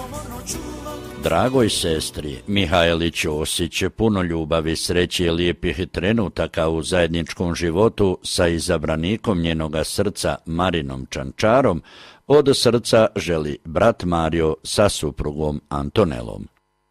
Dragoj sestri Mihajli Ćosić, puno ljubavi, sreće i lijepih trenutaka u zajedničkom životu sa izabranikom njenoga srca Marinom Čančarom, od srca želi brat Mario sa suprugom Antonelom.